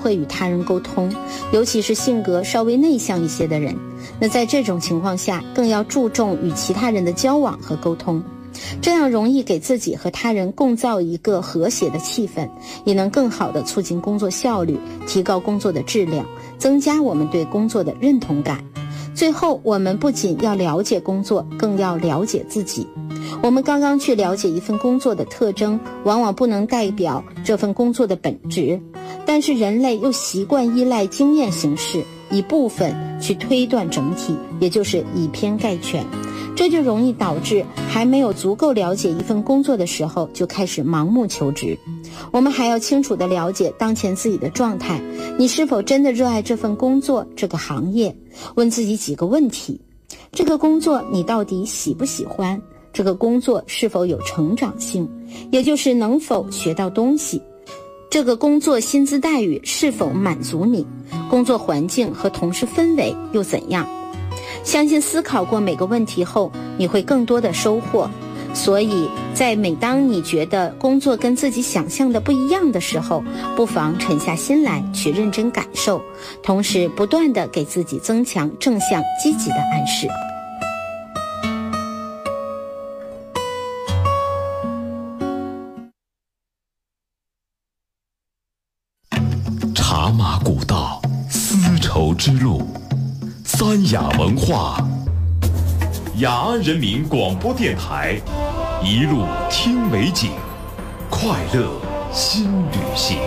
会与他人沟通，尤其是性格稍微内向一些的人。那在这种情况下，更要注重与其他人的交往和沟通，这样容易给自己和他人共造一个和谐的气氛，也能更好地促进工作效率，提高工作的质量，增加我们对工作的认同感。最后，我们不仅要了解工作，更要了解自己。我们刚刚去了解一份工作的特征，往往不能代表这份工作的本质，但是人类又习惯依赖经验行事，以部分去推断整体，也就是以偏概全。这就容易导致还没有足够了解一份工作的时候，就开始盲目求职。我们还要清楚地了解当前自己的状态，你是否真的热爱这份工作、这个行业？问自己几个问题：这个工作你到底喜不喜欢？这个工作是否有成长性，也就是能否学到东西？这个工作薪资待遇是否满足你？工作环境和同事氛围又怎样？相信思考过每个问题后，你会更多的收获。所以在每当你觉得工作跟自己想象的不一样的时候，不妨沉下心来去认真感受，同时不断地给自己增强正向积极的暗示。 茶马古道，丝绸之路，三雅文化，雅安人民广播电台，一路听美景，快乐新旅行。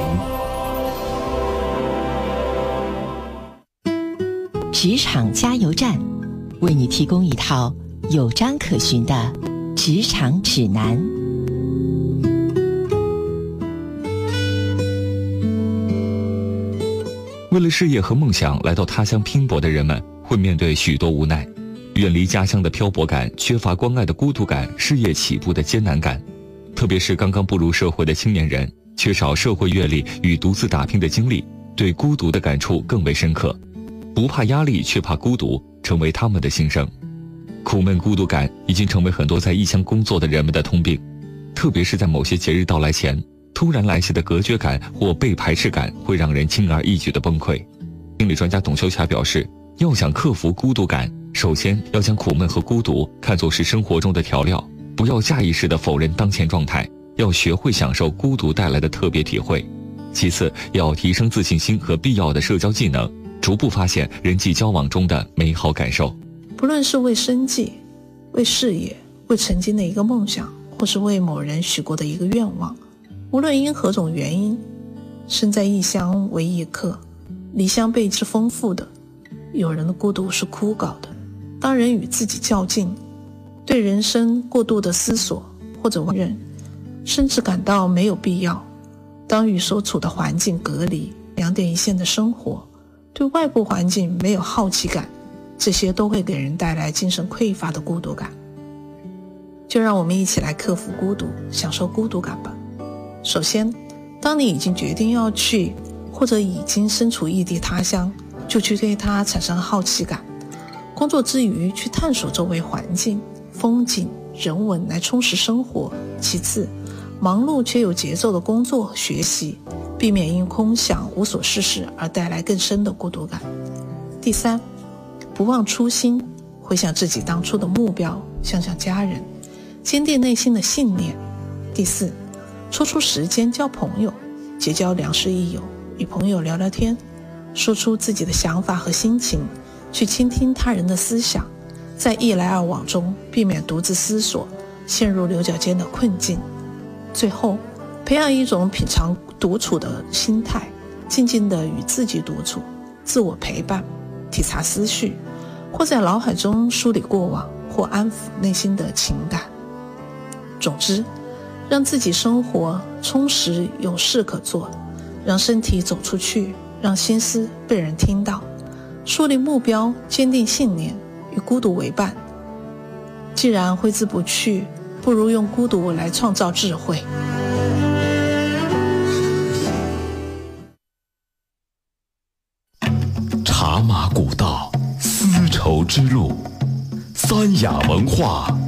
职场加油站，为你提供一套有章可循的职场指南。 为了事业和梦想来到他乡拼搏的人们，会面对许多无奈。远离家乡的漂泊感，缺乏关爱的孤独感，事业起步的艰难感。特别是刚刚步入社会的青年人，缺少社会阅历与独自打拼的经历，对孤独的感触更为深刻。不怕压力，却怕孤独，成为他们的心声。苦闷孤独感已经成为很多在异乡工作的人们的通病，特别是在某些节日到来前，突然来袭的隔绝感或被排斥感会让人轻而易举的崩溃。心理专家董秋霞表示，要想克服孤独感，首先要将苦闷和孤独看作是生活中的调料，不要下意识地否认当前状态，要学会享受孤独带来的特别体会。其次，要提升自信心和必要的社交技能，逐步发现人际交往中的美好感受。 不论是为生计、为事业、为曾经的一个梦想，或是为某人许过的一个愿望，无论因何种原因，身在异乡为异客，离乡背之丰富的，有人的孤独是枯槁的。当人与自己较劲，对人生过度的思索或者妄认，甚至感到没有必要，当与所处的环境隔离，两点一线的生活，对外部环境没有好奇感，这些都会给人带来精神匮乏的孤独感。就让我们一起来克服孤独，享受孤独感吧。首先，当你已经决定要去，或者已经身处异地他乡，就去对它产生好奇感。工作之余去探索周围环境、风景、人文来充实生活。其次，忙碌却有节奏的工作学习，避免因空想无所事事而带来更深的孤独感。第三，不忘初心，回想自己当初的目标，想想家人，坚定内心的信念。第四，抽出时间交朋友，结交良师益友，与朋友聊聊天，说出自己的想法和心情，去倾听他人的思想，在一来二往中避免独自思索，陷入牛角尖的困境。最后，培养一种品尝独处的心态，静静地与自己独处，自我陪伴，体察思绪，或在脑海中梳理过往，或安抚内心的情感。总之，让自己生活充实有事可做，让身体走出去，让心思被人听到，树立目标，坚定信念，与孤独为伴。既然挥之不去，不如用孤独来创造智慧。 茶马古道，丝绸之路，三雅文化，